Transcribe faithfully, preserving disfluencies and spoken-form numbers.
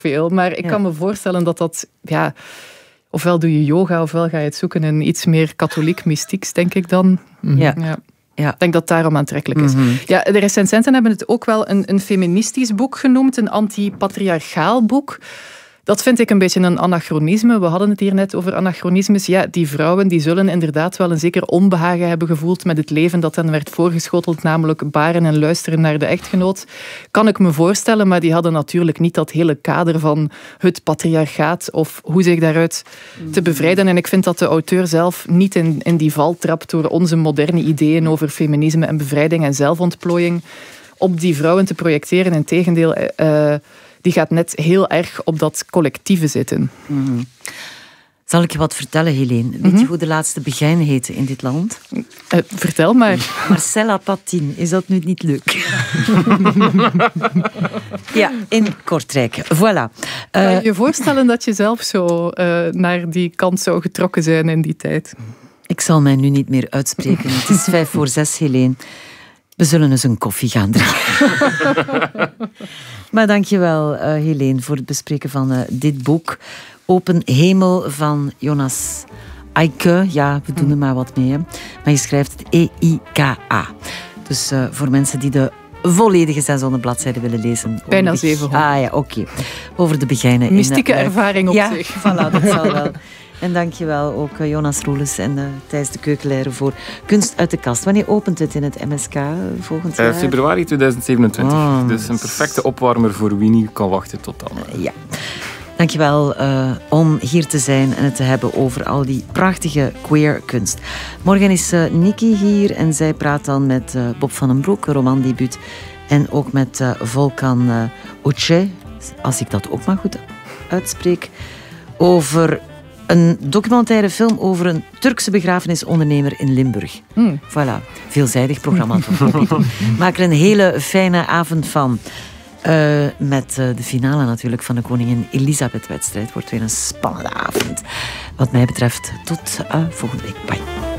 veel. Maar ik ja. kan me voorstellen dat dat... Ja, ofwel doe je yoga, ofwel ga je het zoeken in iets meer katholiek mystieks, denk ik dan. Mm-hmm. Ja. Ja. Ja. Ik denk dat het daarom aantrekkelijk is. Mm-hmm. Ja, de recensenten hebben het ook wel een, een feministisch boek genoemd, een anti-patriarchaal boek. Dat vind ik een beetje een anachronisme. We hadden het hier net over anachronismes. Ja, die vrouwen die zullen inderdaad wel een zeker onbehagen hebben gevoeld met het leven dat hen werd voorgeschoteld, namelijk baren en luisteren naar de echtgenoot. Kan ik me voorstellen, maar die hadden natuurlijk niet dat hele kader van het patriarchaat of hoe zich daaruit te bevrijden. En ik vind dat de auteur zelf niet in, in die val trapt door onze moderne ideeën over feminisme en bevrijding en zelfontplooiing op die vrouwen te projecteren. Integendeel... Uh, die gaat net heel erg op dat collectieve zitten. Mm-hmm. Zal ik je wat vertellen, Helene? Weet mm-hmm. je hoe de laatste begijn heette in dit land? Uh, vertel maar. Marcella Patin. Is dat nu niet leuk? Ja, in Kortrijk. Voilà. Uh, kan je je voorstellen dat je zelf zo uh, naar die kant zou getrokken zijn in die tijd? Ik zal mij nu niet meer uitspreken. Het is vijf voor zes, Helene. We zullen eens een koffie gaan drinken. Maar dankjewel, uh, Helene, voor het bespreken van uh, dit boek. Open Hemel van Jonas Eike. Ja, we doen er maar wat mee. Hè. Maar je schrijft het E I K A. Dus uh, voor mensen die de volledige zeshonderd bladzijden willen lezen. Bijna zevenhonderd. Ah ja, oké. Okay. Over de begijnen. Mystieke in, uh, ervaring op ja, zich. Voilà, dat zal wel. En dankjewel ook Jonas Roelens en uh, Thijs de Keukenleider voor Kunst uit de Kast. Wanneer opent het in het M S K uh, volgend jaar? Uh, februari tweeduizend zevenentwintig. Oh, dus een perfecte opwarmer voor wie niet kan wachten tot dan. Uh, ja. Dankjewel uh, om hier te zijn en het te hebben over al die prachtige queer kunst. Morgen is uh, Nikki hier en zij praat dan met uh, Bob van den Broek, romandebuut. En ook met uh, Volkan uh, Uce, als ik dat ook maar goed uitspreek, over een documentaire film over een Turkse begrafenisondernemer in Limburg. Mm. Voilà, veelzijdig programma. Maak er een hele fijne avond van. Uh, met uh, de finale natuurlijk van de Koningin Elisabeth-wedstrijd. Wordt weer een spannende avond. Wat mij betreft, tot uh, volgende week. Bye.